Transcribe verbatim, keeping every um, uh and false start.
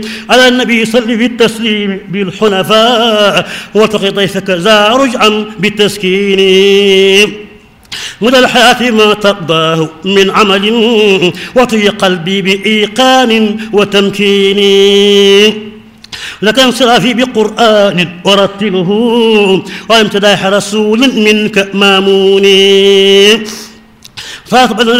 على النبي صل بالتسليم بالحنفاء واتق ضيفك ذا رجعا بالتسكين مدى الحياة ما تقضاه من عمل وطي قلبي بإيقان وتمكين لك انصرافي بقرآن ورتله وامتداح رسول منك مامون فاقبل